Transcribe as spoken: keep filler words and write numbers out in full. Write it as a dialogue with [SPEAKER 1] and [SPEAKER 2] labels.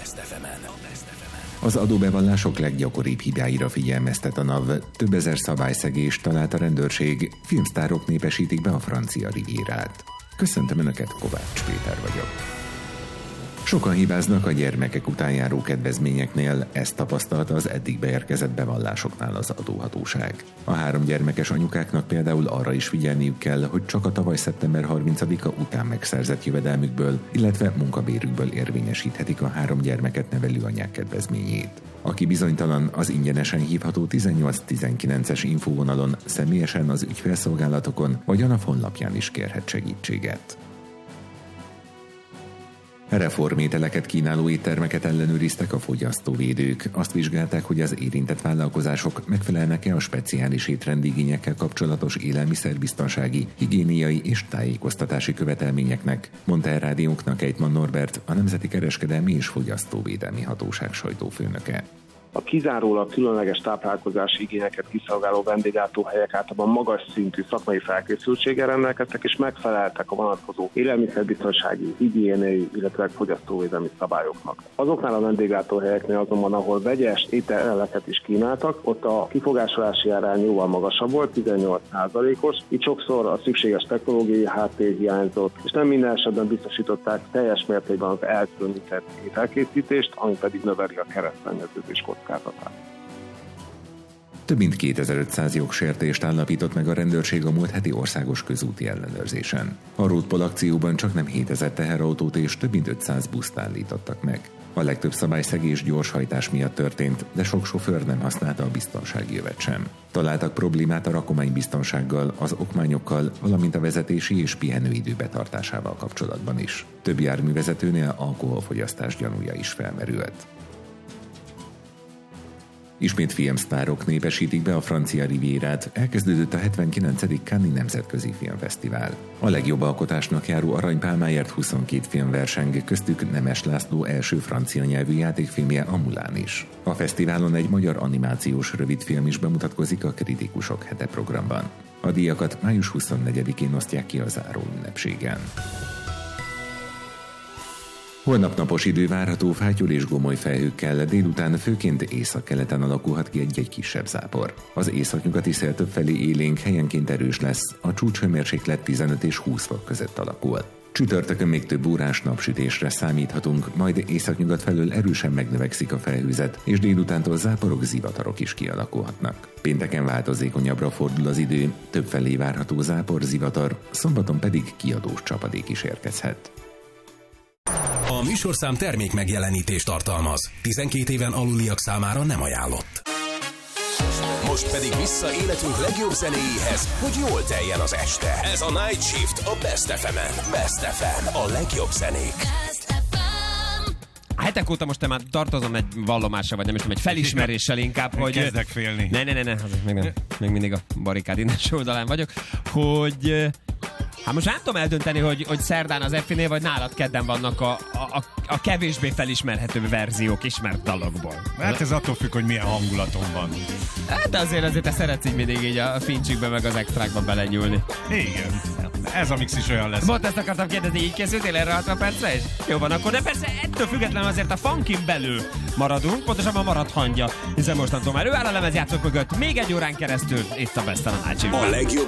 [SPEAKER 1] Best ef emen.
[SPEAKER 2] Az adóbevallások leggyakoribb hibáira figyelmeztet a NAV. Több ezer szabályszegést talált a rendőrség, filmsztárok népesítik be a francia rivierát. Köszöntöm Önöket, Kovács Péter vagyok. Sokan hibáznak a gyermekek után járó kedvezményeknél, ezt tapasztalta az eddig beérkezett bevallásoknál az adóhatóság. A három gyermekes anyukáknak például arra is figyelniük kell, hogy csak a tavaly szeptember harmincadika után megszerzett jövedelmükből, illetve munkabérükből érvényesíthetik a három gyermeket nevelő anyák kedvezményét. Aki bizonytalan, az ingyenesen hívható tizennyolc tizenkilences infóvonalon, személyesen az ügyfélszolgálatokon vagy a NAV honlapján is kérhet segítséget. Reformételeket kínáló éttermeket ellenőriztek a fogyasztóvédők. Azt vizsgálták, hogy az érintett vállalkozások megfelelnek-e a speciális étrendigényekkel kapcsolatos élelmiszerbiztonsági, higiéniai és tájékoztatási követelményeknek, mondta el rádiónknak Ejtman Norbert, a Nemzeti Kereskedelmi és Fogyasztóvédelmi Hatóság sajtófőnöke.
[SPEAKER 3] A kizárólag különleges táplálkozási igényeket kiszolgáló vendéglátóhelyek általában magas szintű szakmai felkészültséggel rendelkeztek és megfeleltek a vonatkozó élelmiszerbiztonsági, higiéniai, illetve fogyasztóvédelmi szabályoknak. Azoknál a vendéglátóhelyeknél azonban, ahol vegyes ételeket is kínáltak, ott a kifogásolási arány jóval magasabb volt, tizennyolc százalékos, így sokszor a szükséges technológiai háttér hiányzott, és nem minden esetben biztosították teljes mértékben az elkülönített ételkészítést, ami pedig növeli a keresztszennyeződés kockázatát.
[SPEAKER 2] Több mint kétezer-ötszáz jogsértést állapított meg a rendőrség a múlt heti országos közúti ellenőrzésen. A Roadpol akcióban csaknem hétezer teherautót és több mint ötszáz buszt állítottak meg. A legtöbb szabályszegés gyorshajtás miatt történt, de sok sofőr nem használta a biztonsági övet sem. Találtak problémát a rakománybiztonsággal, az okmányokkal, valamint a vezetési és pihenőidő betartásával kapcsolatban is. Több járművezetőnél alkoholfogyasztás gyanúja is felmerült. Ismét filmsztárok népesítik be a francia rivierát, elkezdődött a hetvenkilencedik Cannes-i Nemzetközi Filmfesztivál. A legjobb alkotásnak járó aranypálmáért huszonkét film verseng, köztük Nemes László első francia nyelvű játékfilmje, a Mulan is. A fesztiválon egy magyar animációs rövidfilm is bemutatkozik a Kritikusok hete programban. A díjakat május huszonnegyedikén osztják ki a záró ünnepségen. Holnap napos idő várható, fátyol és gomoly felhőkkel, délután főként északkeleten alakulhat ki egy-egy kisebb zápor. Az északnyugati szél többfelé élénk, helyenként erős lesz, a csúcshőmérséklet tizenöt és húsz fok között alakul. Csütörtökön még több órás napsütésre számíthatunk, majd északnyugat felől erősen megnövekszik a felhőzet, és délutántól záporok, zivatarok is kialakulhatnak. Pénteken változékonyabbra fordul az idő, többfelé várható zápor, zivatar, szombaton pedig kiadós csapadék is érkezhet.
[SPEAKER 1] A műsorszám termék megjelenítést tartalmaz. tizenkét éven aluliak számára nem ajánlott. Most pedig vissza életünk legjobb zenéjéhez, hogy jól teljen az este. Ez a Night Shift a Best ef emen. Best ef em, a legjobb zenék.
[SPEAKER 4] A hetek óta most már tartozom egy vallomásra, vagy nem is tudom, egy felismeréssel inkább, hogy...
[SPEAKER 5] Kezdek félni.
[SPEAKER 4] Ne, ne, ne, ne, még nem. Még mindig a barikád innen oldalán vagyok, hogy... Hát most nem tudom eldönteni, hogy, hogy szerdán az Effinél, vagy nálad kedden vannak a, a, a kevésbé felismerhető verziók ismert dalokból.
[SPEAKER 5] Hát ez attól függ, hogy milyen hangulaton van.
[SPEAKER 4] Hát de azért azért te szeretsz így mindig így a fincsikbe meg az extrákba belenyúlni.
[SPEAKER 5] Igen. Ez a mix is olyan lesz.
[SPEAKER 4] Most ezt akartam kérdezni, így készültél erre hatvan percre is? Jó van, akkor de persze ettől függetlenül azért a funkin belül maradunk, pontosabban marad hangja, hiszen mostantól már ő áll a lemezjátszók mögött még egy órán keresztül itt a Best of a Night Shift.
[SPEAKER 1] A legjobb